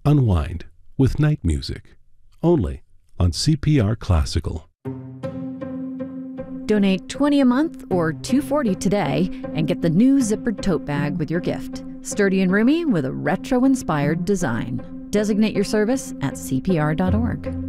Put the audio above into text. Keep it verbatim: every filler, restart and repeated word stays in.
Unwind with night music, only on C P R Classical. Donate twenty dollars a month or two dollars and forty cents today and get the new zippered tote bag with your gift. Sturdy and roomy with a retro-inspired design. Designate your service at C P R dot org.